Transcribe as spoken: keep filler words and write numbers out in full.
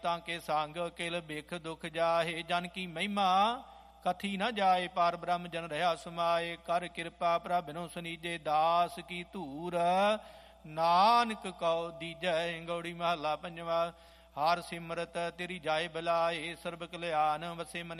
ਤਾਂ ਕੇ ਸੰਗ ਕਿਲ ਬਿਖ ਦੁਖ ਜਾਹੇ। ਜਨ ਕੀ ਮਹਿਮਾ ਕਥੀ ਨ ਜਾਏ, ਪਾਰ ਬ੍ਰਹਮ ਜਨ ਰਹਾ ਸਮਾਏ। ਕਰ ਕਿਰਪਾ ਪ੍ਰਭ ਬਿਨੁ ਸੁਨੀਜੇ, ਦਾਸ ਕੀ ਧੂਰ ਨਾਨਕ ਕਉ ਦੀਜੈ। ਗੌੜੀ ਮਹੱਲਾ ਪੰਜਵਾ। ਹਰ ਸਿਮਰਤ ਤੇਰੀ ਜਾਏ ਬਲਾਏ, ਸਰਬ ਕਲਿਆਣ ਵਸੇ ਮਨ